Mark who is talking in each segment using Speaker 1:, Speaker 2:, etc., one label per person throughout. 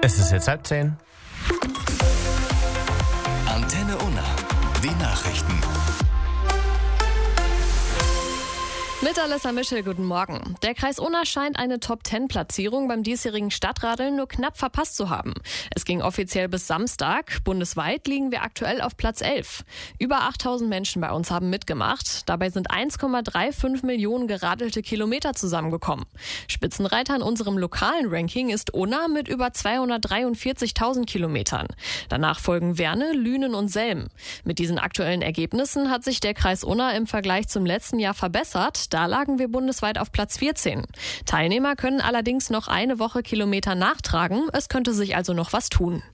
Speaker 1: Es ist jetzt 9:30.
Speaker 2: Antenne Unna, die Nachrichten.
Speaker 3: Mit Alessa Mischel, guten Morgen. Der Kreis Unna scheint eine Top-10-Platzierung beim diesjährigen Stadtradeln nur knapp verpasst zu haben. Es ging offiziell bis Samstag. Bundesweit liegen wir aktuell auf Platz 11. Über 8.000 Menschen bei uns haben mitgemacht. Dabei sind 1,35 Millionen geradelte Kilometer zusammengekommen. Spitzenreiter in unserem lokalen Ranking ist Unna mit über 243.000 Kilometern. Danach folgen Werne, Lünen und Selm. Mit diesen aktuellen Ergebnissen hat sich der Kreis Unna im Vergleich zum letzten Jahr verbessert. Da lagen wir bundesweit auf Platz 14. Teilnehmer können allerdings noch eine Woche Kilometer nachtragen. Es könnte sich also noch was tun.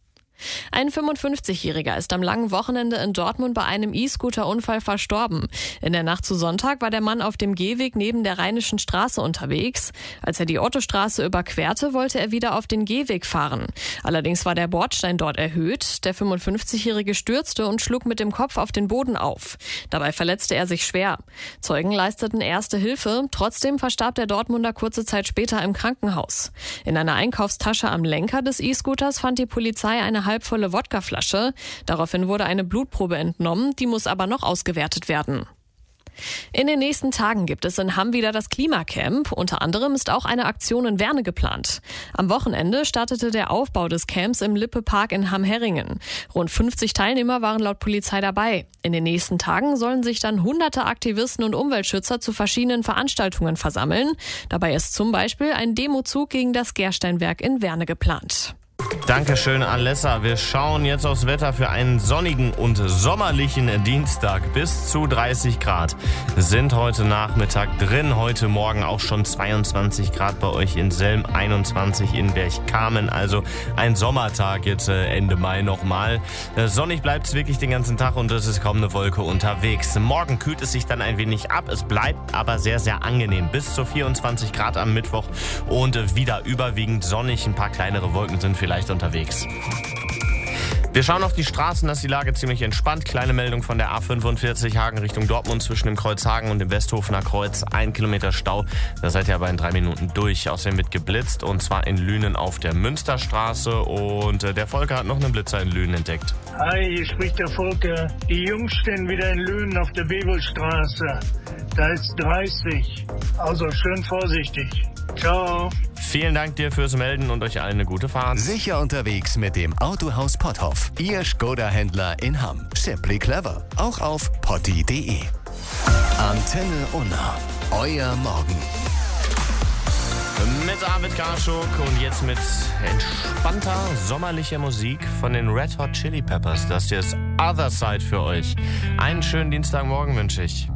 Speaker 3: Ein 55-Jähriger ist am langen Wochenende in Dortmund bei einem E-Scooter-Unfall verstorben. In der Nacht zu Sonntag war der Mann auf dem Gehweg neben der Rheinischen Straße unterwegs. Als er die Ottostraße überquerte, wollte er wieder auf den Gehweg fahren. Allerdings war der Bordstein dort erhöht. Der 55-Jährige stürzte und schlug mit dem Kopf auf den Boden auf. Dabei verletzte er sich schwer. Zeugen leisteten erste Hilfe. Trotzdem verstarb der Dortmunder kurze Zeit später im Krankenhaus. In einer Einkaufstasche am Lenker des E-Scooters fand die Polizei eine halbvolle Wodkaflasche. Daraufhin wurde eine Blutprobe entnommen, die muss aber noch ausgewertet werden. In den nächsten Tagen gibt es in Hamm wieder das Klimacamp. Unter anderem ist auch eine Aktion in Werne geplant. Am Wochenende startete der Aufbau des Camps im Lippe-Park in Hamm-Herringen. Rund 50 Teilnehmer waren laut Polizei dabei. In den nächsten Tagen sollen sich dann hunderte Aktivisten und Umweltschützer zu verschiedenen Veranstaltungen versammeln. Dabei ist zum Beispiel ein Demozug gegen das Gersteinwerk in Werne geplant.
Speaker 1: Dankeschön, Alessa. Wir schauen jetzt aufs Wetter für einen sonnigen und sommerlichen Dienstag. Bis zu 30 Grad sind heute Nachmittag drin. Heute Morgen auch schon 22 Grad bei euch in Selm, 21 in Berchtesgaden. Also ein Sommertag jetzt Ende Mai nochmal. Sonnig bleibt es wirklich den ganzen Tag und es ist kaum eine Wolke unterwegs. Morgen kühlt es sich dann ein wenig ab. Es bleibt aber sehr, sehr angenehm. Bis zu 24 Grad am Mittwoch und wieder überwiegend sonnig. Ein paar kleinere Wolken sind vielleicht unterwegs. Wir schauen auf die Straßen, da ist die Lage ziemlich entspannt. Kleine Meldung von der A45 Hagen Richtung Dortmund zwischen dem Kreuz Hagen und dem Westhofener Kreuz. 1 Kilometer Stau, da seid ihr aber in 3 Minuten durch. Außerdem wird geblitzt und zwar in Lünen auf der Münsterstraße und der Volker hat noch einen Blitzer in Lünen entdeckt.
Speaker 4: Hi, hier spricht der Volker. Die Jungs stehen wieder in Lünen auf der Bebelstraße. Da ist 30, also schön vorsichtig. Ciao.
Speaker 1: Vielen Dank dir fürs Melden und euch allen eine gute Fahrt.
Speaker 2: Sicher unterwegs mit dem Autohaus Potthoff. Ihr Skoda-Händler in Hamm. Simply clever. Auch auf potti.de. Antenne Unna. Euer Morgen.
Speaker 1: Mit Arvid Karschuk und jetzt mit entspannter sommerlicher Musik von den Red Hot Chili Peppers. Das hier ist Other Side für euch. Einen schönen Dienstagmorgen wünsche ich.